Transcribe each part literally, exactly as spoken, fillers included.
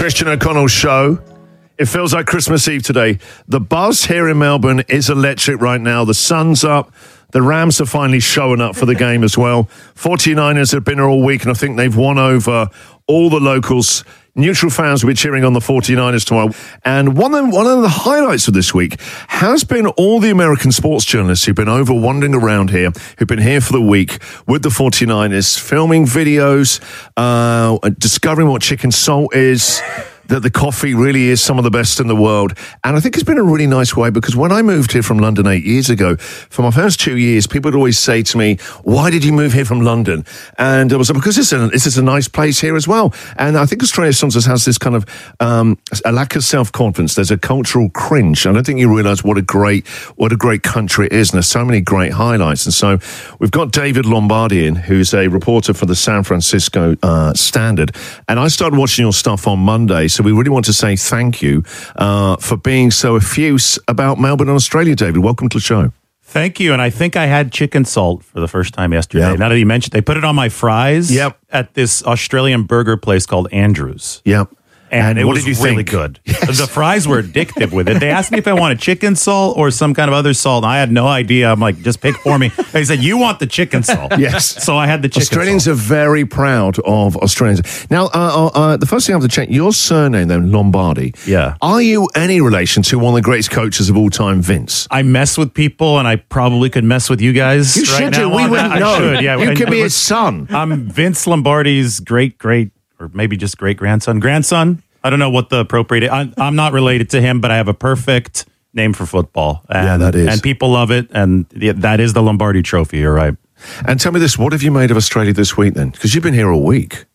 Christian O'Connell Show. It feels like Christmas Eve today. The buzz here in Melbourne is electric right now. The sun's up. The Rams are finally showing up for the game as well. forty-niners have been here all week, and I think they've won over all the locals. Neutral fans will be cheering on the forty-niners tomorrow. And one of, one of the highlights of this week has been all the American sports journalists who've been over wandering around here, who've been here for the week with the forty-niners, filming videos, uh, discovering what chicken salt is, that the coffee really is some of the best in the world. And I think it's been a really nice way, because when I moved here from London eight years ago, for my first two years, people would always say to me, why did you move here from London? And it was because it's a, this is a nice place here as well. And I think Australia sometimes has this kind of um, a lack of self-confidence. There's a cultural cringe. I don't think you realise what a great what a great country it is. And there's so many great highlights. And so we've got David Lombardi in, who's a reporter for the San Francisco uh, Standard. And I started watching your stuff on Monday. So we really want to say thank you uh, for being so effuse about Melbourne and Australia, David. Welcome to the show. Thank you. And I think I had chicken salt for the first time yesterday. Yep. Now that you mentioned, they put it on my fries yep. at this Australian burger place called Andrews. Yep. And, and it what was did you really think? good. Yes. The fries were addictive with it. They asked me if I wanted chicken salt or some kind of other salt. And I had no idea. I'm like, just pick for me. They said, you want the chicken salt. Yes. So I had the chicken Australians salt. are very proud of Australians. Now, uh, uh, uh, the first thing I have to check, your surname, then, Lombardi. Yeah. Are you any relation to one of the greatest coaches of all time, Vince? I mess with people, and I probably could mess with you guys. You right should now do. We on wouldn't that. know. I should, yeah. You And could be it his was- son. I'm Vince Lombardi's great, great, or maybe just great grandson. Grandson? I don't know what the appropriate. I'm, I'm not related to him, but I have a perfect name for football. And, Yeah, that is. And people love it, and that is the Lombardi Trophy. You're right. And tell me this, what have you made of Australia this week, then? Because you've been here all week.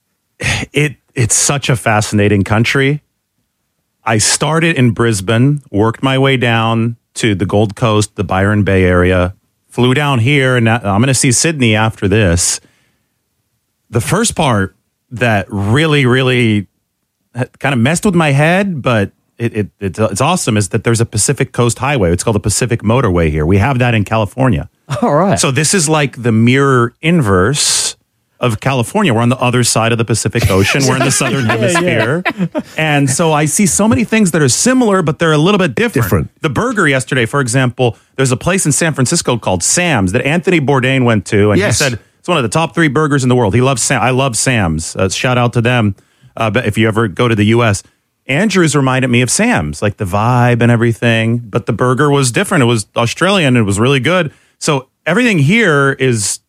It It's such a fascinating country. I started in Brisbane, worked my way down to the Gold Coast, the Byron Bay area, flew down here, and I'm going to see Sydney after this. The first part that really, really kind of messed with my head, but it, it, it's, it's awesome, is that there's a Pacific Coast Highway. It's called the Pacific Motorway here. We have that in California. All right. So this is like the mirror inverse of California. We're on the other side of the Pacific Ocean. We're in the southern hemisphere. Yeah. And so I see so many things that are similar, but they're a little bit different. Different. The burger yesterday, for example, there's a place in San Francisco called Sam's that Anthony Bourdain went to, and Yes. he said it's one of the top three burgers in the world. He loves Sam. I love Sam's. Uh, shout out to them. Uh, but if you ever go to the U S, Andrews reminded me of Sam's, like the vibe and everything. But the burger was different. It was Australian. It was really good. So everything here is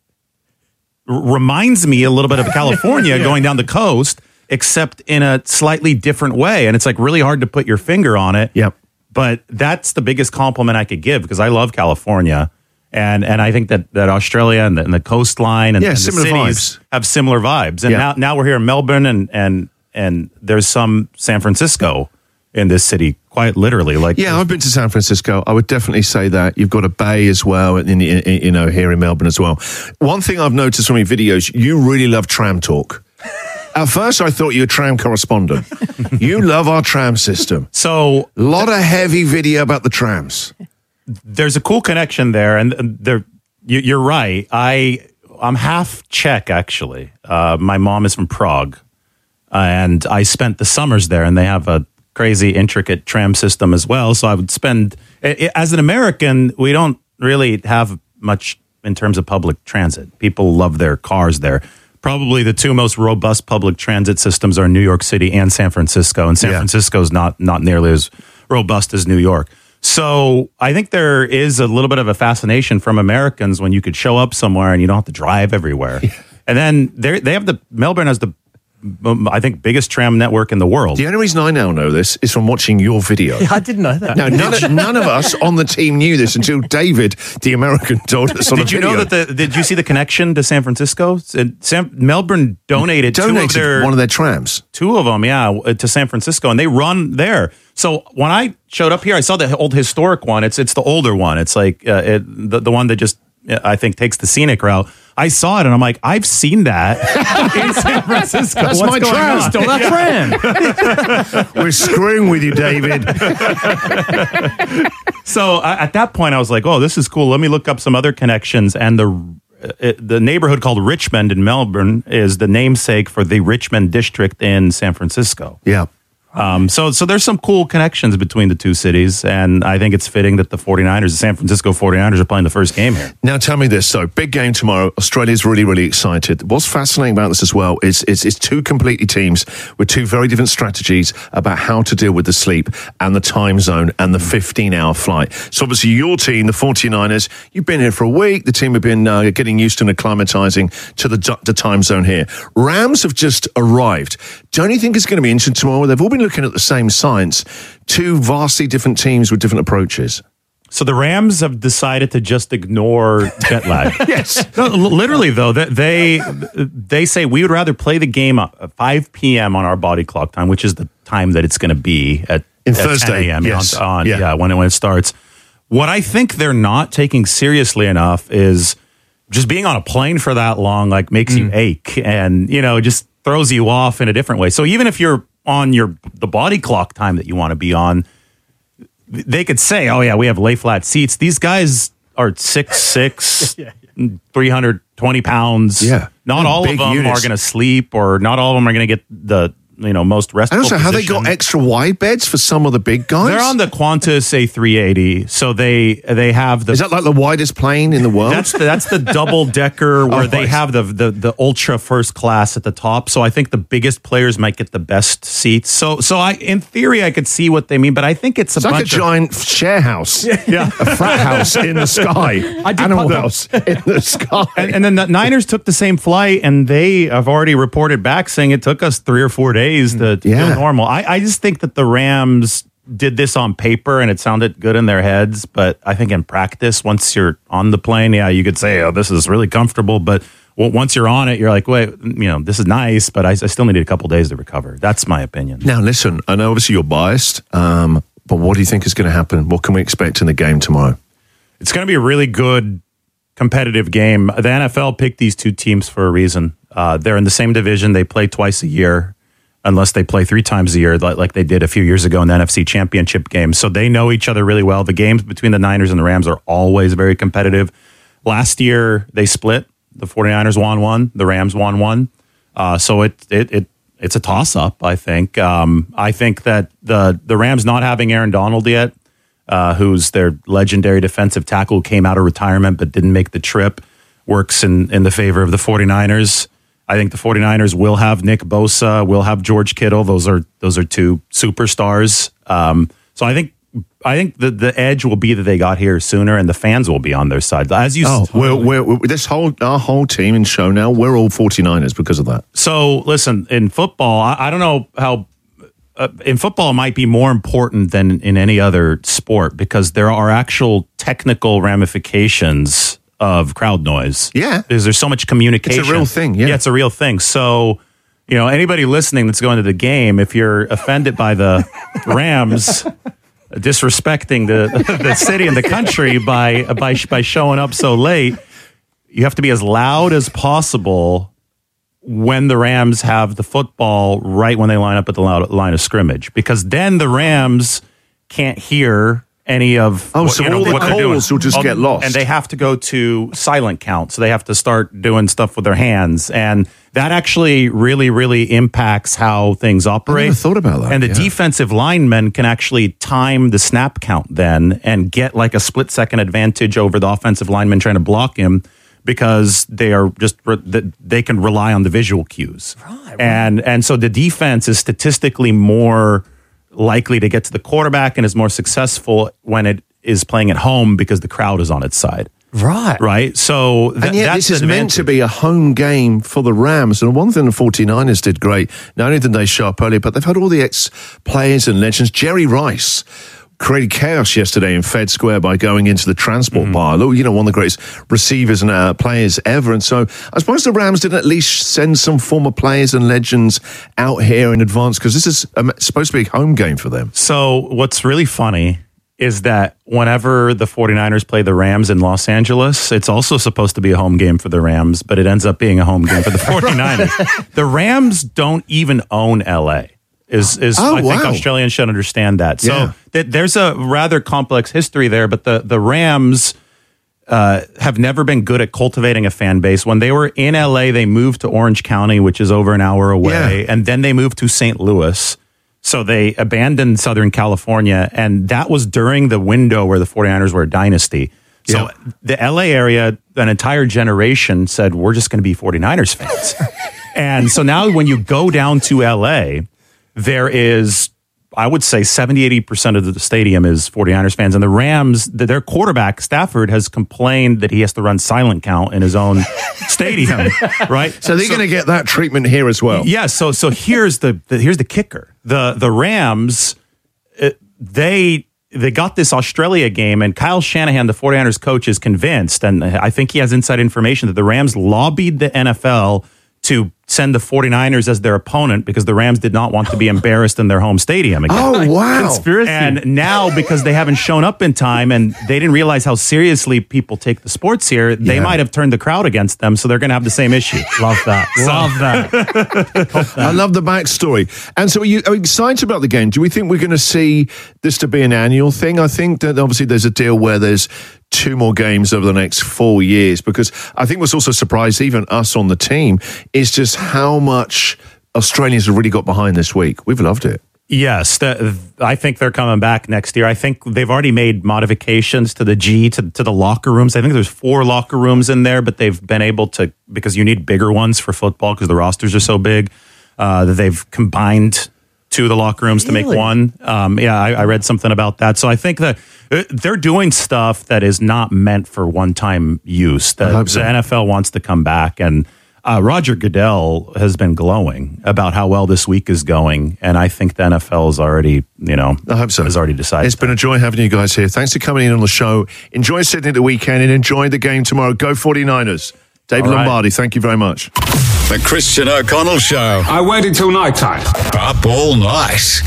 r- reminds me a little bit of California yeah. going down the coast, except in a slightly different way. And it's like really hard to put your finger on it. Yep. But that's the biggest compliment I could give, because I love California. And and I think that, that Australia and the, and the coastline and, Yeah, and the similar cities vibes. have similar vibes. And Yeah. now, now we're here in Melbourne, and, and and there's some San Francisco in this city, quite literally. Like Yeah, I've been to San Francisco. I would definitely say that. You've got a bay as well, in, in, in, you know, here in Melbourne as well. One thing I've noticed from your videos, you really love tram talk. At first, I thought you were a tram correspondent. You love our tram system. So a lot of heavy video about the trams. There's a cool connection there, and there you, you're right. I I'm half Czech, actually. Uh, my mom is from Prague, and I spent the summers there, and they have a crazy, intricate tram system as well. So I would spend, as an American, we don't really have much in terms of public transit. People love their cars there. Probably the two most robust public transit systems are New York City and San Francisco, and San Yeah. Francisco is not not nearly as robust as New York. So I think there is a little bit of a fascination from Americans when you could show up somewhere and you don't have to drive everywhere. Yeah. And then they they have the Melbourne has the I think biggest tram network in the world. The only reason I now know this is from watching your video. Yeah, I didn't know that. No, none of, none of us on the team knew this until David, the American, told us on Did the you video. know that the did you see the connection to San Francisco? San, Melbourne donated, donated two of their one of their trams. Two of them, yeah, to San Francisco, and they run there. So when I showed up here, I saw the old historic one. It's it's the older one. It's like uh, it, the the one that just I think takes the scenic route. I saw it and I'm like, I've seen that in San Francisco. That's What's my going tram. on? Still that tram. We're screwing with you, David. So uh, at that point, I was like, oh, this is cool. Let me look up some other connections. And the uh, the neighborhood called Richmond in Melbourne is the namesake for the Richmond district in San Francisco. Yeah. Um, so, so there's some cool connections between the two cities, and I think it's fitting that the 49ers, the San Francisco 49ers, are playing the first game here. Now, tell me this, so big game tomorrow. Australia's really, really excited. What's fascinating about this as well is, is, is two completely teams with two very different strategies about how to deal with the sleep and the time zone and the fifteen-hour flight. So obviously your team, the 49ers, you've been here for a week. The team have been uh, getting used to and acclimatizing to the, the time zone here. Rams have just arrived. Don't you think it's going to be interesting tomorrow? They've all been looking at the same science, two vastly different teams with different approaches. So the Rams have decided to just ignore jet lag. Yes. No, literally, though, they they say we would rather play the game at five p.m. on our body clock time, which is the time that it's going to be at, In at Thursday, ten a.m. yes. On, on, Yeah. yeah, when it, when it starts. What I think they're not taking seriously enough is just being on a plane for that long, like, makes mm. you ache and, you know, just throws you off in a different way. So even if you're on your the body clock time that you want to be on, they could say, oh, yeah, we have lay flat seats. These guys are six six, yeah, yeah. three hundred twenty pounds. Yeah. Not They're all of them units. are going to sleep, or not all of them are going to get the, you know, most restful And also, how they position. got extra wide beds for some of the big guys? They're on the Qantas A three eighty, so they they have the. Is that like the widest plane in the world? That's the, that's the double decker where Oh, they right. have the, the the ultra first class at the top. So I think the biggest players might get the best seats. So so I in theory I could see what they mean, but I think it's a It's like a bunch of, giant share house. yeah. A frat house in the sky. I did Animal put- house in the sky. And, and then the Niners took the same flight, and they have already reported back saying it took us three or four days to, to Yeah. feel normal. I, I just think that the Rams did this on paper and it sounded good in their heads, but I think in practice, once you're on the plane, yeah, you could say, oh, this is really comfortable, but well, once you're on it, you're like, wait, you know, this is nice, but I, I still needed a couple days to recover. That's my opinion. Now, listen, I know obviously you're biased, um, but what do you think is going to happen? What can we expect in the game tomorrow? It's going to be a really good competitive game. The N F L picked these two teams for a reason. Uh, they're in the same division. They play twice a year, unless they play three times a year, like, like they did a few years ago in the N F C Championship game. So they know each other really well. The games between the Niners and the Rams are always very competitive. Last year, they split. The 49ers won one. The Rams won one. Uh, so it it it it's a toss-up, I think. Um, I think that the, the Rams not having Aaron Donald yet, uh, who's their legendary defensive tackle who came out of retirement but didn't make the trip, works in, in the favor of the 49ers. I think the 49ers will have Nick Bosa, will have George Kittle. Those are those are two superstars. Um, so I think I think the, the edge will be that they got here sooner, and the fans will be on their side. As you Oh, we're, we're, we're, this whole our whole team and show now, we're all 49ers because of that. So listen, in football, I, I don't know how. Uh, in football, it might be more important than in any other sport because there are actual technical ramifications of crowd noise. Yeah. Because there's so much communication. It's a real thing, yeah. Yeah, it's a real thing. So, you know, anybody listening that's going to the game, if you're offended by the Rams disrespecting the the city and the country by by by showing up so late, you have to be as loud as possible when the Rams have the football right when they line up at the line of scrimmage, because then the Rams can't hear any of Oh, what, so you know, all the what they're doing. calls will just All- get lost. and they have to go to silent count, so they have to start doing stuff with their hands, and that actually really really impacts how things operate. I never thought about that, And the yeah. defensive linemen can actually time the snap count then and get like a split second advantage over the offensive lineman trying to block him, because they are just they can rely on the visual cues. Right, right. And and so the defense is statistically more likely to get to the quarterback and is more successful when it is playing at home because the crowd is on its side. Right. Right. So th- And yet, that's this is the meant to advantage. be a home game for the Rams. And one thing the 49ers did great, not only did they show up early, but they've had all the ex-players and legends. Jerry Rice created chaos yesterday in Fed Square by going into the transport Mm-hmm. bar. Look, you know, one of the greatest receivers and uh, players ever. And so I suppose the Rams didn't at least send some former players and legends out here in advance, because this is um, supposed to be a home game for them. So what's really funny is that whenever the 49ers play the Rams in Los Angeles, it's also supposed to be a home game for the Rams, but it ends up being a home game for the 49ers. The Rams don't even own L A. Is is Oh, I think wow. Australians should understand that. So Yeah. th- there's a rather complex history there, but the the Rams uh, have never been good at cultivating a fan base. When they were in L A, they moved to Orange County, which is over an hour away, Yeah. and then they moved to Saint Louis. So they abandoned Southern California, and that was during the window where the 49ers were a dynasty. So Yeah. the L A area, an entire generation said, we're just going to be 49ers fans. And so now when you go down to L A, there is, I would say seventy, eighty percent of the stadium is 49ers fans. And the Rams, their quarterback, Stafford, has complained that he has to run silent count in his own stadium, right? So they're going to get that treatment here as well. Yeah, so so here's the, the here's the kicker. The the Rams, uh, they they got this Australia game, and Kyle Shanahan, the 49ers coach, is convinced, and I think he has inside information, that the Rams lobbied the N F L to send the 49ers as their opponent because the Rams did not want to be embarrassed in their home stadium again. Oh, wow. Conspiracy. And now, because they haven't shown up in time and they didn't realize how seriously people take the sports here, they Yeah. might have turned the crowd against them, so they're going to have the same issue. Love that. Love that. I love the backstory. And so are you, are you excited about the game? Do we think we're going to see this to be an annual thing? I think that obviously there's a deal where there's two more games over the next four years, because I think what's also surprised even us on the team is just how much Australians have really got behind this week. We've loved it. Yes, the, I think they're coming back next year. I think they've already made modifications to the G, to, to the locker rooms. I think there's four locker rooms in there, but they've been able to, because you need bigger ones for football because the rosters are so big, uh, that they've combined two of the locker rooms to make Really? one. Um, yeah, I, I read something about that. So I think that uh, they're doing stuff that is not meant for one-time use. I The, hope so. the N F L wants to come back, and uh, Roger Goodell has been glowing about how well this week is going, and I think the N F L is already, you know, I hope so. has already decided. It's been a joy having you guys here. Thanks for coming in on the show. Enjoy Sydney the weekend and enjoy the game tomorrow. Go 49ers. David All right. Lombardi, thank you very much. The Christian O'Connell Show. I waited till night time. Up all night.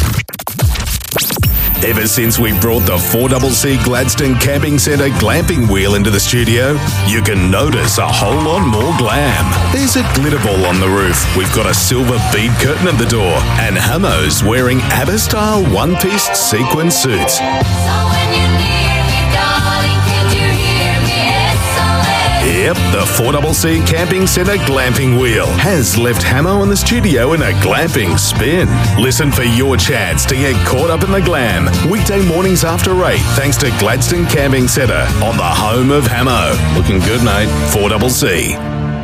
Ever since we brought the four C C Gladstone Camping Centre glamping wheel into the studio, you can notice a whole lot more glam. There's a glitter ball on the roof. We've got a silver bead curtain at the door. And Hamo's wearing ABBA-style one-piece sequin suits. So when you're near me, darling, can you hear me? S O S. Yep, the four C C Camping Centre glamping wheel has left Hamo in the studio in a glamping spin. Listen for your chance to get caught up in the glam. Weekday mornings after eight, thanks to Gladstone Camping Centre on the home of Hamo. Looking good, mate. four C C.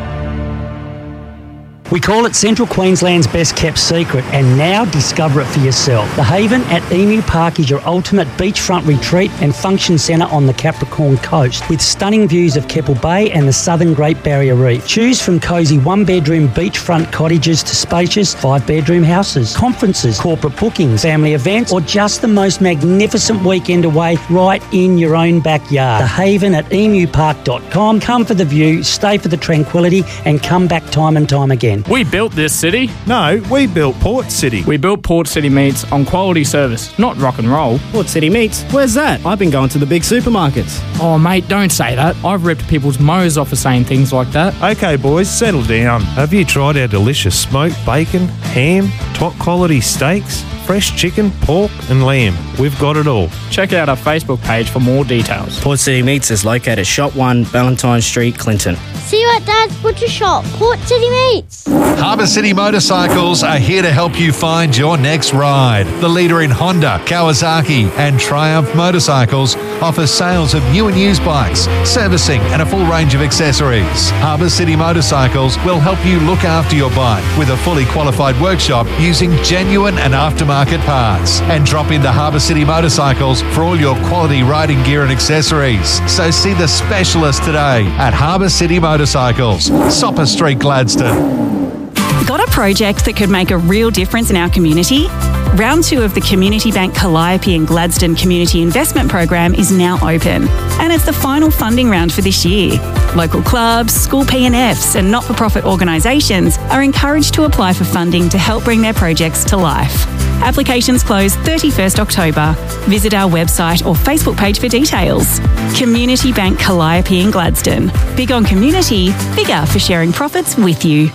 We call it Central Queensland's best kept secret, and now discover it for yourself. The Haven at Emu Park is your ultimate beachfront retreat and function centre on the Capricorn coast, with stunning views of Keppel Bay and the southern Great Barrier Reef. Choose from cosy one-bedroom beachfront cottages to spacious five-bedroom houses, conferences, corporate bookings, family events, or just the most magnificent weekend away right in your own backyard. The Haven at emu park dot com. Come for the view, stay for the tranquility, and come back time and time again. We built this city. No, we built Port City. We built Port City Meats on quality service, not rock and roll. Port City Meats? Where's that? I've been going to the big supermarkets. Oh, mate, don't say that. I've ripped people's mows off for saying things like that. Okay, boys, settle down. Have you tried our delicious smoked bacon, ham, top quality steaks, fresh chicken, pork, and lamb? We've got it all. Check out our Facebook page for more details. Port City Meats is located Shop one, Valentine Street, Clinton. See you at Dad's Butcher Shop, Port City Meats. Harbour City Motorcycles are here to help you find your next ride. The leader in Honda, Kawasaki and Triumph motorcycles offers sales of new and used bikes, servicing and a full range of accessories. Harbour City Motorcycles will help you look after your bike with a fully qualified workshop using genuine and aftermarket parts. And drop into Harbour City Motorcycles for all your quality riding gear and accessories. So see the specialist today at Harbour City Motorcycles, Sopper Street, Gladstone. Got a project that could make a real difference in our community? Round two of the Community Bank Calliope and Gladstone Community Investment Program is now open, and it's the final funding round for this year. Local clubs, school P and Fs and not-for-profit organisations are encouraged to apply for funding to help bring their projects to life. Applications close thirty-first October. Visit our website or Facebook page for details. Community Bank Calliope in Gladstone. Big on community, bigger for sharing profits with you.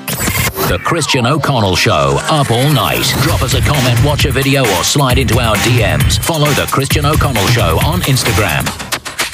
The Christian O'Connell Show, up all night. Drop us a comment, watch a video, or slide into our D Ms. Follow The Christian O'Connell Show on Instagram.